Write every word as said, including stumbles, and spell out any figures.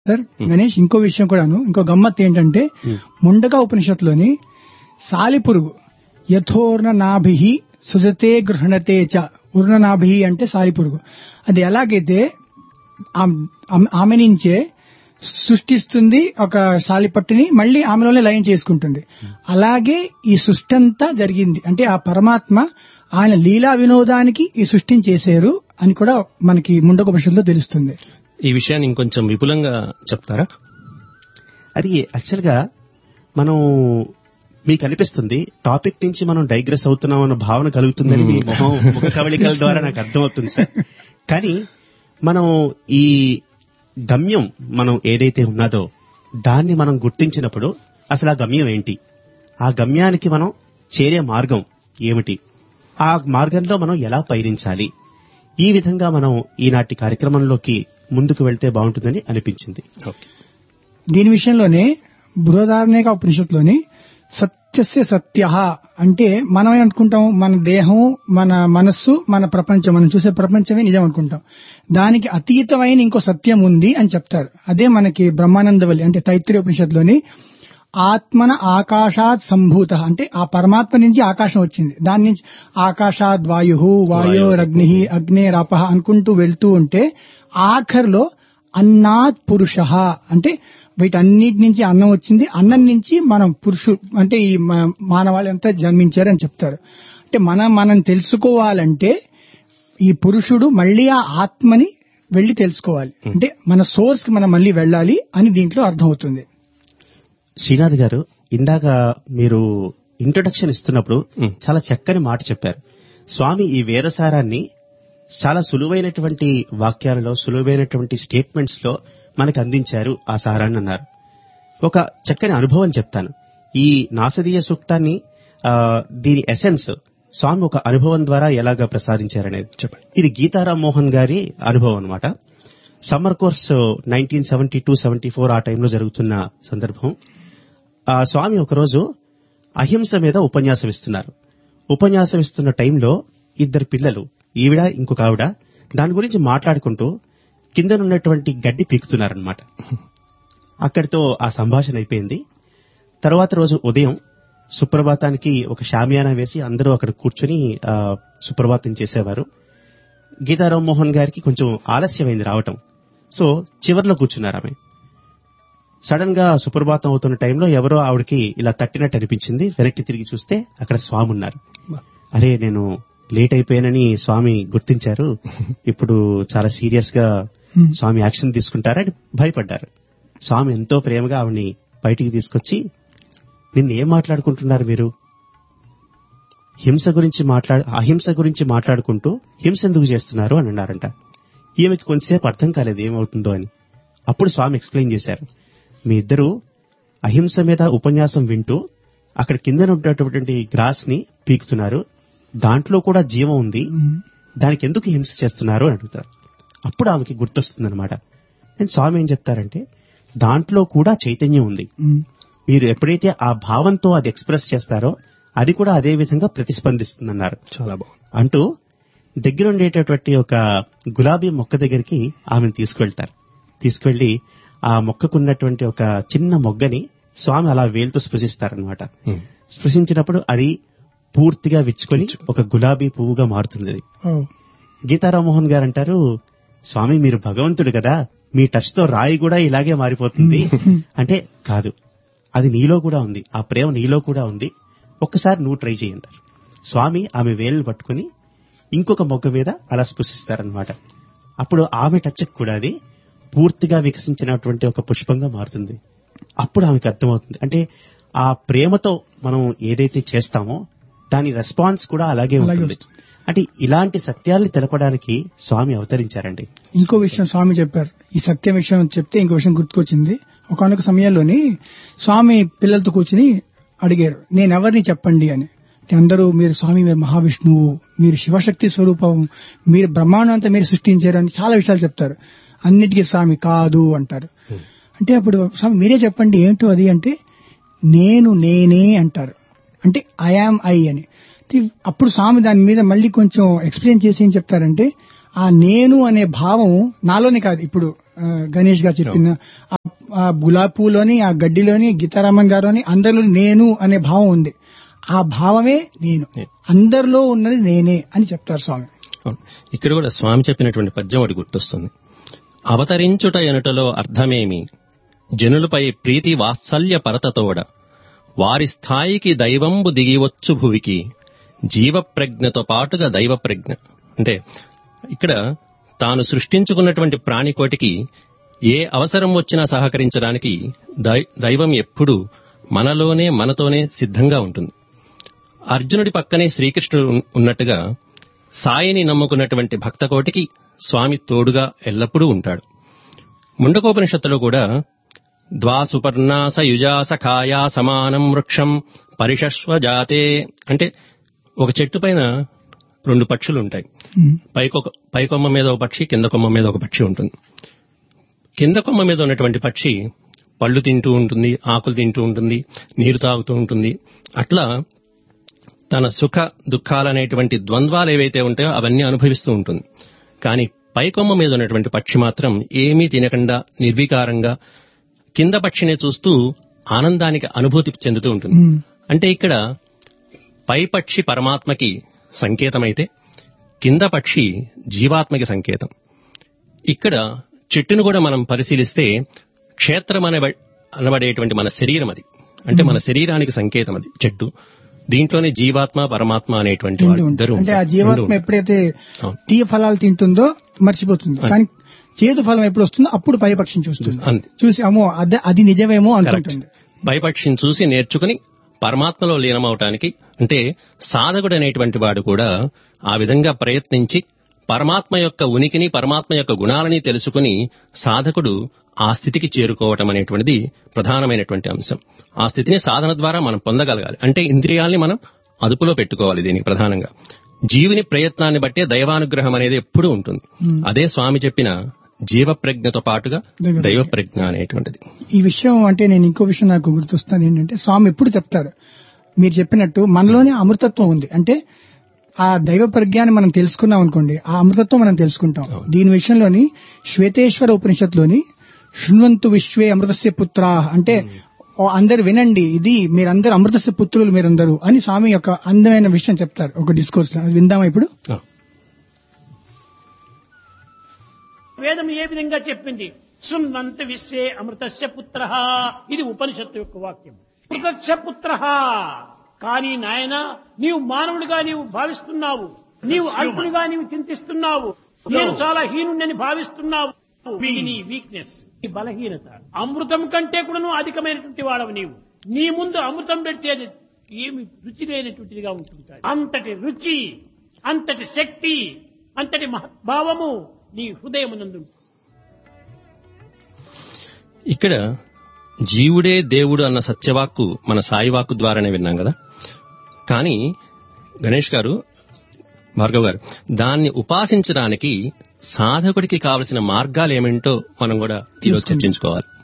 Sir Ganesh, ఇంకో విషయం కూడాను, ఇంకో గమ్మత్ ఏంటంటే ముండక ఉపనిషత్తులోని సాలిపురుగు యథోర్ణ నాభి సుజతే గృహణతే చ, ఉర్ణనాభి అంటే సాలిపురుగు, అది ఎలాగైతే ఆమె నుంచే సృష్టిస్తుంది ఒక సాలిపట్టుని, మళ్లీ ఆమెలోనే లయం చేసుకుంటుంది. అలాగే ఈ సృష్టి అంతా జరిగింది అంటే ఆ పరమాత్మ ఆయన లీలా వినోదానికి ఈ సృష్టిని చేశారు అని కూడా మనకి ముండకోపనిషత్తులో తెలుస్తుంది. ఈ విషయాన్ని ఇంకొంచెం విపులంగా చెప్తారా? అది యాక్చువల్ గా మనం మీకు అనిపిస్తుంది టాపిక్ నుంచి మనం డైగ్రెస్ అవుతున్నాం అన్న భావన కలుగుతుందని మీ మొహం ముఖ కవళికల ద్వారా నాకు అర్థమవుతుంది సార్. కానీ మనం ఈ గమ్యం మనం ఏదైతే ఉన్నదో దాన్ని మనం గుర్తించినప్పుడు అసలు ఆ గమ్యం ఏంటి, ఆ గమ్యానికి మనం చేరే మార్గం ఏమిటి, ఆ మార్గంలో మనం ఎలా పయనించాలి, ఈ విధంగా మనం ఈనాటి కార్యక్రమంలోకి ముందుకు వెళ్తే బాగుంటుందని అనిపించింది. దీని విషయంలోనే బృహదారణ్యక ఉపనిషత్తులోని సత్యస్య సత్య అంటే మనం అనుకుంటాం మన దేహం, మన మనస్సు, మన ప్రపంచం, మనం చూసే ప్రపంచమే నిజం అనుకుంటాం. దానికి అతీతమైన ఇంకో సత్యం ఉంది అని చెప్తారు. అదే మనకి బ్రహ్మానందవల్లి అంటే తైత్రీయ ఉపనిషత్తులోని ఆత్మన ఆకాశాత్ సంభూత అంటే ఆ పరమాత్మ నుంచి ఆకాశం వచ్చింది, దాని నుంచి ఆకాశాద్ వాయు వాయోరగ్ని అగ్నేరాప అనుకుంటూ వెళ్తూ ఉంటే ఆఖర్లో అన్నాత్ పురుష అంటే వీటన్నిటి నుంచి అన్నం వచ్చింది, అన్నం నుంచి మనం పురుషు అంటే ఈ మానవాళి అంతా జన్మించారని చెప్తారు. అంటే మనం మనం తెలుసుకోవాలంటే ఈ పురుషుడు మళ్లీ ఆ ఆత్మని వెళ్లి తెలుసుకోవాలి, అంటే మన సోర్స్ కి మనం మళ్లీ వెళ్ళాలి అని దీంట్లో అర్థమవుతుంది. శ్రీనాథ్ గారు, ఇందాక మీరు ఇంట్రొడక్షన్ ఇస్తున్నప్పుడు చాలా చక్కని మాట చెప్పారు. స్వామి ఈ వేరసారాన్ని చాలా సులువైనటువంటి వాక్యాలలో, సులువైనటువంటి స్టేట్మెంట్స్ లో మనకు అందించారు ఆ సారాన్ని అన్నారు. ఒక చక్కని అనుభవం చెప్తాను. ఈ నాసదీయ సూక్తాన్ని దీని ఎసెన్స్ స్వామి ఒక అనుభవం ద్వారా ఎలాగా ప్రసాదించారనేది చెప్పండి. ఇది గీతారాం మోహన్ గారి అనుభవం అన్నమాట. Summer course nineteen seventy two seventy four ఆ టైంలో జరుగుతున్న సందర్భం. ఆ స్వామి ఒకరోజు అహింస మీద ఉపన్యాసం ఇస్తున్నారు. ఉపన్యాసం ఇస్తున్న టైంలో ఇద్దరు పిల్లలు, ఈవిడ ఇంకొక ఆవిడ, దాని గురించి మాట్లాడుకుంటూ కిందనున్నటువంటి గడ్డి పీకుతున్నారనమాట. అక్కడితో ఆ సంభాషణ అయిపోయింది. తర్వాత రోజు ఉదయం సుప్రభాతానికి ఒక షామియానా వేసి అందరూ అక్కడ కూర్చొని సుప్రభాతం చేసేవారు. గీతారాం మోహన్ గారికి కొంచెం ఆలస్యమైంది రావటం. సో చివర్లో కూర్చున్నారు ఆమె. సడన్ గా సుప్రభాతం అవుతున్న టైంలో ఎవరో ఆవిడకి ఇలా తట్టినట్టు అనిపించింది. వెనక్కి తిరిగి చూస్తే అక్కడ స్వామి ఉన్నారు. అరే నేను లేట్ అయిపోయానని స్వామి గుర్తించారు, ఇప్పుడు చాలా సీరియస్ గా స్వామి యాక్షన్ తీసుకుంటారని భయపడ్డారు. స్వామి ఎంతో ప్రేమగా ఆవిడ్ని బయటికి తీసుకొచ్చి, నిన్న ఏం మాట్లాడుకుంటున్నారు మీరు, హింస గురించి మాట్లాడు అహింస గురించి మాట్లాడుకుంటూ హింస ఎందుకు చేస్తున్నారు అని అన్నారంట. ఈమెకి కొంతసేపు అర్థం కాలేదు ఏమవుతుందో అని. అప్పుడు స్వామి ఎక్స్ప్లెయిన్ చేశారు, మీ ఇద్దరు అహింస మీద ఉపన్యాసం వింటూ అక్కడ కింద ఉన్నటువంటి గ్రాస్ ని పీకుతున్నారు, దాంట్లో కూడా జీవం ఉంది, దానికి ఎందుకు హింస చేస్తున్నారు అని అడుగుతారు. అప్పుడు ఆమెకి గుర్తొస్తుందన్నమాట. నేను స్వామి ఏం చెప్తారంటే, దాంట్లో కూడా చైతన్యం ఉంది, మీరు ఎప్పుడైతే ఆ భావంతో అది ఎక్స్ప్రెస్ చేస్తారో అది కూడా అదే విధంగా ప్రతిస్పందిస్తుందన్నారు. చాలా బాగుంది అంటూ దగ్గరుండేటటువంటి ఒక గులాబీ మొక్క దగ్గరికి ఆమెను తీసుకువెళ్తారు. తీసుకువెళ్లి ఆ మొక్కకున్నటువంటి ఒక చిన్న మొగ్గని స్వామి అలా వేలుతో స్పృశిస్తారనమాట. స్పృశించినప్పుడు అది పూర్తిగా విచ్చుకొని ఒక గులాబీ పువ్వుగా మారుతుంది. గీతారామోహన్ గారు అంటారు, స్వామి మీరు భగవంతుడు కదా, మీ టచ్ తో రాయి కూడా ఇలాగే మారిపోతుంది అంటే, కాదు, అది నీలో కూడా ఉంది, ఆ ప్రేమ నీలో కూడా ఉంది, ఒక్కసారి నువ్వు ట్రై చేయంటారు. స్వామి ఆమె వేలు పట్టుకుని ఇంకొక మొగ్గ మీద అలా స్పృశిస్తారనమాట. అప్పుడు ఆమె టచ్ కూడా అది పూర్తిగా వికసించినటువంటి ఒక పుష్పంగా మారుతుంది. అప్పుడు ఆమెకు అర్థమవుతుంది, అంటే ఆ ప్రేమతో మనం ఏదైతే చేస్తామో దాని రెస్పాన్స్ కూడా అలాగే ఉంటుంది. అంటే ఇలాంటి సత్యాల్ని తెలపడానికి స్వామి అవతరించారండి. ఇంకో విషయం స్వామి చెప్పారు, ఈ సత్యం విషయం చెప్తే ఇంకో విషయం గుర్తుకొచ్చింది. ఒకనొక సమయంలోని స్వామి పిల్లలతో కూర్చుని అడిగారు, నేనెవరిని చెప్పండి అని. అందరూ మీరు స్వామి మీరు మహావిష్ణువు, మీరు శివశక్తి స్వరూపం, మీరు బ్రహ్మాండం అంతా మీరు సృష్టించారు అని చాలా విషయాలు చెప్తారు. అన్నిటికీ స్వామి కాదు అంటారు. అంటే అప్పుడు స్వామి మీరే చెప్పండి ఏంటో అది అంటే, నేను నేనే అంటారు. అంటే ఐఆమ్ ఐ అని. అప్పుడు స్వామి దాని మీద మళ్ళీ కొంచెం ఎక్స్ప్లెయిన్ చేసి ఏం చెప్తారంటే, ఆ నేను అనే భావం నాలోనే కాదు, ఇప్పుడు గణేష్ గారు చెప్పిన ఆ ఆ గులాబీ పూలోని ఆ గడ్డిలోని గీతారామన్ గారు అని అందరిలో నేను అనే భావం ఉంది. ఆ భావమే నేను, అందరిలో ఉన్నది నేనే అని చెప్తారు స్వామి. ఇక్కడ కూడా స్వామి చెప్పినటువంటి పద్యం ఒకటి గుర్తొస్తుంది. అవతరించుట ఎనుటలో అర్థమేమి, జనులపై ప్రీతి వాత్సల్య పరతతోడ, వారి స్థాయికి దైవంబు దిగివచ్చు భువికి, జీవప్రజ్ఞతో పాటుగా దైవ ప్రజ్ఞ. అంటే ఇక్కడ తాను సృష్టించుకున్నటువంటి ప్రాణికోటికి ఏ అవసరం వచ్చినా సహకరించడానికి దైవం ఎప్పుడూ మనలోనే మనతోనే సిద్ధంగా ఉంటుంది. అర్జునుడి పక్కనే శ్రీకృష్ణుడు ఉన్నట్టుగా సాయిని నమ్ముకున్నటువంటి భక్తకోటికి స్వామి తోడుగా ఎల్లప్పుడూ ఉంటాడు. ముండకోపనిషత్తులో కూడా ద్వాసుపర్ణాస యుజాస ఖాయా సమానం వృక్షం పరిషస్వ జాతే అంటే ఒక చెట్టు పైన రెండు పక్షులు ఉంటాయి. పైకొక పైకొమ్మ మీద ఒక పక్షి, కింద కొమ్మ మీద ఒక పక్షి ఉంటుంది. కింద కొమ్మ మీద ఉన్నటువంటి పక్షి పళ్ళు తింటూ ఉంటుంది, ఆకులు తింటూ ఉంటుంది, నీరు తాగుతూ ఉంటుంది. అట్లా తన సుఖ దుఃఖాలనేటువంటి ద్వంద్వాలు ఏవైతే ఉంటాయో అవన్నీ అనుభవిస్తూ ఉంటుంది. కానీ పైకొమ్మ మీద ఉన్నటువంటి పక్షి మాత్రం ఏమీ తినకుండా నిర్వికారంగా కింద పక్షిని చూస్తూ ఆనందానికి అనుభూతి చెందుతూ ఉంటుంది. అంటే ఇక్కడ పై పక్షి పరమాత్మకి సంకేతమైతే కింద పక్షి జీవాత్మకి సంకేతం. ఇక్కడ చెట్టును కూడా మనం పరిశీలిస్తే క్షేత్రం అనే అనబడేటువంటి మన శరీరం అది, అంటే మన శరీరానికి సంకేతం అది చెట్టు. దీంట్లోనే జీవాత్మ పరమాత్మ అనేటువంటి ఇద్దరు. అంటే ఆ జీవాత్మ ఎప్పుడైతే తీయ ఫలాలు తింటుందో మర్చిపోతుంది, కానీ చేదు ఫలం ఎప్పుడు వస్తుందో అప్పుడు పైపక్షిని చూస్తుంది, చూసి అమ్మో అదే అది నిజమేమో అనుకుంటుంది. పైపక్షిని చూసి నేర్చుకుని పరమాత్మలో లీనమవటానికి, అంటే సాధకుడు అనేటువంటి వాడు కూడా ఆ విధంగా ప్రయత్నించి పరమాత్మ యొక్క ఉనికిని పరమాత్మ యొక్క గుణాలని తెలుసుకుని సాధకుడు ఆ స్థితికి చేరుకోవటం అనేటువంటిది ప్రధానమైనటువంటి అంశం. ఆ స్థితిని సాధన ద్వారా మనం పొందగలగాలి. అంటే ఇంద్రియాల్ని మనం అదుపులో పెట్టుకోవాలి. దీనికి ప్రధానంగా జీవుని ప్రయత్నాన్ని బట్టే దైవానుగ్రహం అనేది ఎప్పుడూ ఉంటుంది. అదే స్వామి చెప్పిన జీవ ప్రజ్ఞతో పాటుగా దైవ ప్రజ్ఞ అనేటువంటిది. ఈ విషయం అంటే నేను ఇంకో విషయం నాకు గుర్తొస్తుంది ఏంటంటే, స్వామి ఎప్పుడు చెప్తారు, మీరు చెప్పినట్టు మనలోనే అమృతత్వం ఉంది. అంటే ఆ దైవ ప్రజ్ఞాన్ని మనం తెలుసుకున్నాం అనుకోండి, ఆ అమృతత్వం మనం తెలుసుకుంటాం. దీని విషయంలోని శ్వేతేశ్వర ఉపనిషత్తులోని శృణ్వంతు విశ్వే అమృతస్య పుత్ర అంటే అందరు వినండి, ఇది మీరందరూ అమృతస్య పుత్రులు మీరందరూ అని స్వామి యొక్క అందమైన విషయం చెప్తారు ఒక డిస్కోర్స్ లో. అది విందామా ఇప్పుడు? వేదం ఏ విధంగా చెప్పింది? శృణ్వంతు విశ్వే అమృతస్య పుత్ర, ఇది ఉపనిషత్తు యొక్క వాక్యం. అమృతస్య పుత్ర, కానీ నాయన నీవు మానవుడిగా నీవు భావిస్తున్నావు, నీవు అల్పుడిగా నీవు చింతిస్తున్నావు, నేను చాలా హీనుడని భావిస్తున్నావు. నీ వీక్నెస్, నీ బలహీనత. అమృతం కంటే కూడా నువ్వు అధికమైనటువంటి వాడవు. నీవు నీ ముందు అమృతం పెట్టేది ఏమి రుచి లేనటువంటిదిగా ఉంటుంది. అంతటి రుచి, అంతటి శక్తి, అంతటి మహద్భావము నీ హృదయమునందు. ఇక్కడ జీవుడే దేవుడు అన్న సత్యవాక్కు మన సాయివాక్కు ద్వారానే విన్నాం కదా. కానీ గణేష్ గారు, భార్గవ్ గారు, దాన్ని ఉపాసించడానికి సాధకుడికి కావలసిన మార్గాలు ఏమిటో మనం కూడా ఈరోజు చర్చించుకోవాలి.